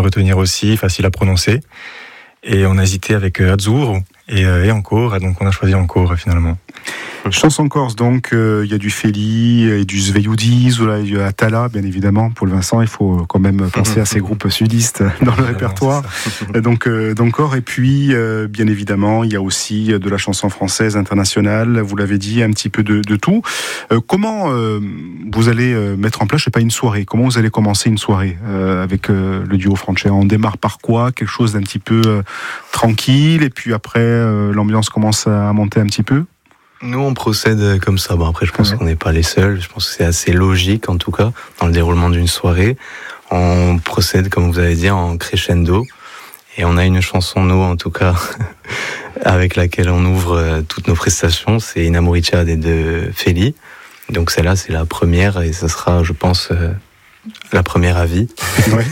retenir aussi, facile à prononcer. Et on a hésité avec Azzurro et Encore, donc on a choisi Encore finalement. Chanson corse, donc il y a du Feli et du Sveioudiz, ou là il y a Atala, bien évidemment. Pour le Vincent, il faut quand même penser à ces groupes sudistes dans le répertoire. Donc Encore, et puis bien évidemment, il y a aussi de la chanson française internationale. Vous l'avez dit, un petit peu de tout. Comment vous allez mettre en place, je sais pas, une soirée? Comment vous allez commencer une soirée avec le duo Franchet? On démarre par quoi? Quelque chose d'un petit peu tranquille, et puis après l'ambiance commence à monter un petit peu? Nous, on procède comme ça. Bon, après, je pense qu'on n'est pas les seuls. Je pense que c'est assez logique, en tout cas, dans le déroulement d'une soirée. On procède, comme vous avez dit, en crescendo. Et on a une chanson, nous, en tout cas, avec laquelle on ouvre toutes nos prestations. C'est Inamoricciade de Feli. Donc celle-là, c'est la première, et ça sera, je pense, la première à vie. Ouais.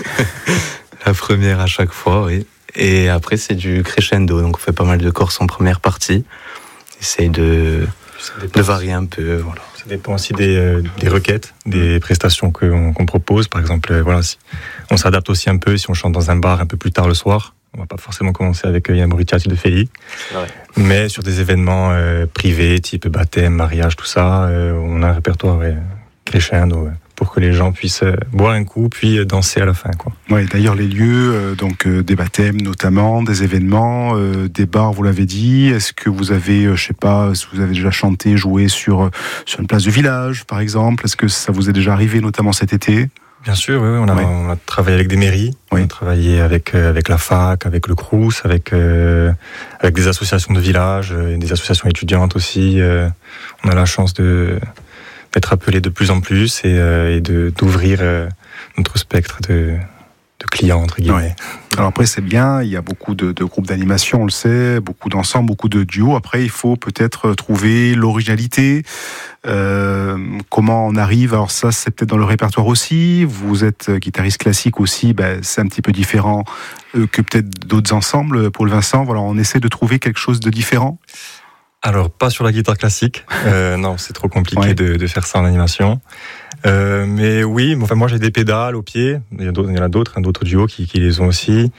La première à chaque fois, oui. Et après, c'est du crescendo. Donc on fait pas mal de corses en première partie. Essaye de varier un peu, voilà. Ça dépend aussi des requêtes, des prestations qu'on propose. Par exemple, voilà, si on s'adapte aussi un peu si on chante dans un bar un peu plus tard le soir. On va pas forcément commencer avec Inamoricciade de Feli, mais sur des événements privés, type baptême, mariage, tout ça, on a un répertoire crescendo pour que les gens puissent boire un coup puis danser à la fin, quoi. Ouais, d'ailleurs les lieux, donc des baptêmes notamment, des événements, des bars, vous l'avez dit. Est-ce que vous avez, je sais pas, si vous avez déjà chanté, joué sur une place de village, par exemple? Est-ce que ça vous est déjà arrivé, notamment cet été? Bien sûr, oui, on a travaillé avec des mairies, on a travaillé avec la fac, avec le Crous, avec des associations de village, des associations étudiantes aussi. On a la chance d'être appelés de plus en plus et d'ouvrir notre spectre de clients, entre guillemets. Ouais. Alors après, c'est bien, il y a beaucoup de groupes d'animation, on le sait, beaucoup d'ensembles, beaucoup de duos. Après, il faut peut-être trouver l'originalité. Comment on arrive? Alors ça, c'est peut-être dans le répertoire aussi. Vous êtes guitariste classique aussi, c'est un petit peu différent que peut-être d'autres ensembles. Pour le Vincent, voilà, on essaie de trouver quelque chose de différent. Alors, pas sur la guitare classique. Non, c'est trop compliqué de faire ça en animation. Mais oui, enfin, moi j'ai des pédales au pied. Il y en a d'autres duos qui les ont aussi.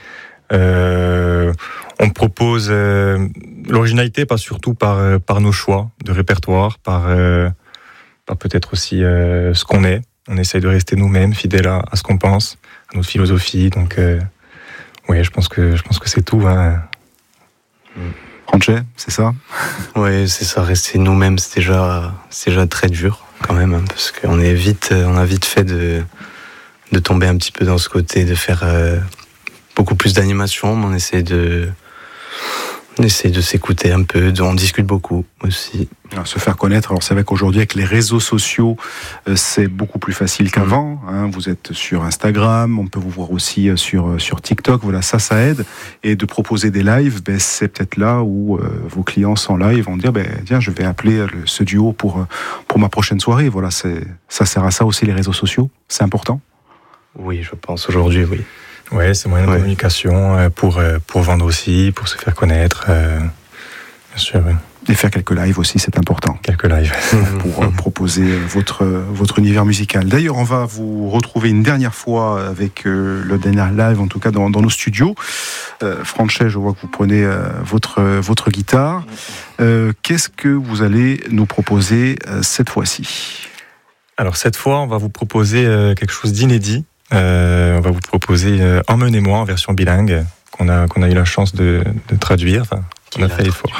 On propose l'originalité, pas surtout par nos choix de répertoire, par peut-être aussi ce qu'on est. On essaye de rester nous-mêmes, fidèles à ce qu'on pense, à notre philosophie. Donc, oui, je pense que c'est tout. Hein. Franchet, c'est ça? Oui, c'est ça. Rester nous-mêmes, c'est déjà très dur quand même, hein, parce qu'on a vite fait de tomber un petit peu dans ce côté, de faire beaucoup plus d'animation, mais on essaie de s'écouter un peu, on discute beaucoup aussi. Alors, se faire connaître, alors c'est vrai qu'aujourd'hui avec les réseaux sociaux, c'est beaucoup plus facile qu'avant, hein. Vous êtes sur Instagram, on peut vous voir aussi sur TikTok, voilà, ça aide. Et de proposer des lives, c'est peut-être là où vos clients sans live vont dire, tiens, je vais appeler ce duo pour ma prochaine soirée. Voilà, ça sert à ça aussi, les réseaux sociaux, c'est important. Oui, je pense aujourd'hui, oui. Ouais, c'est moyen de communication pour vendre aussi, pour se faire connaître, bien sûr. Oui. Et faire quelques lives aussi, c'est important. Quelques lives. Pour proposer votre univers musical. D'ailleurs, on va vous retrouver une dernière fois avec le dernier live, en tout cas dans nos studios. Franchet, je vois que vous prenez votre guitare. Qu'est-ce que vous allez nous proposer cette fois-ci? Alors, cette fois, on va vous proposer quelque chose d'inédit. On va vous proposer Emmenez-moi en version bilingue qu'on a eu la chance de traduire. Enfin, on a fait l'effort.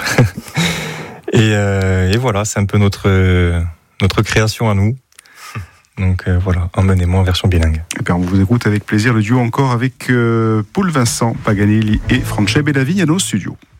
Et voilà, c'est un peu notre création à nous. Donc voilà, Emmenez-moi en version bilingue. Et bien, on vous écoute avec plaisir le duo encore avec Paul Vincent Paganelli et Franchet Bellavigne à nos studios.